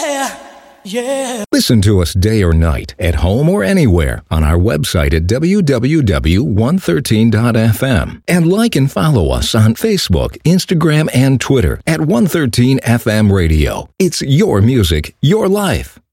Yeah. Listen to us day or night, at home or anywhere, on our website at www.113.fm. And like and follow us on Facebook, Instagram, and Twitter at 113 FM Radio. It's your music, your life.